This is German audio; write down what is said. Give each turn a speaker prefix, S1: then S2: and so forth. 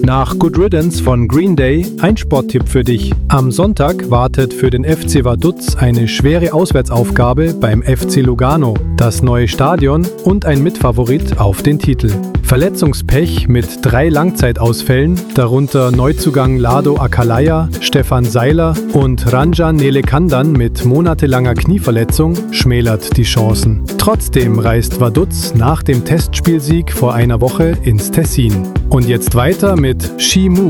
S1: Nach Good Riddance von Green Day ein Sporttipp für dich. Am Sonntag wartet für den FC Vaduz eine schwere Auswärtsaufgabe beim FC Lugano, das neue Stadion und ein Mitfavorit auf den Titel. Verletzungspech mit 3 Langzeitausfällen, darunter Neuzugang Lado Akalaya, Stefan Seiler und Ranjan Nelekandan mit monatelanger Knieverletzung, schmälert die Chancen. Trotzdem reist Vaduz nach dem Testspielsieg vor einer Woche ins Tessin. Und jetzt weiter mit She Moves.